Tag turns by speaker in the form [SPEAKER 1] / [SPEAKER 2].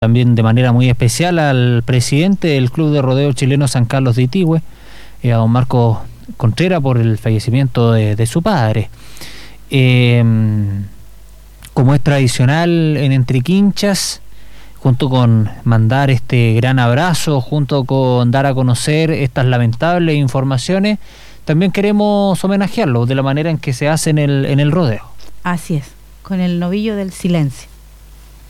[SPEAKER 1] también de manera muy especial al presidente del Club de Rodeo Chileno San Carlos de Itigüe, a don Marcos Contreras, por el fallecimiento de su padre. Como es tradicional en Entre Quinchas, junto con mandar este gran abrazo, junto con dar a conocer estas lamentables informaciones, también queremos homenajearlo de la manera en que se hace en el rodeo.
[SPEAKER 2] Así es, con el novillo del silencio.